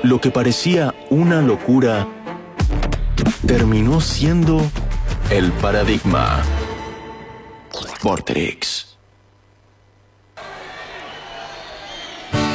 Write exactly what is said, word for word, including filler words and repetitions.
Lo que parecía una locura terminó siendo el paradigma. Vorterix.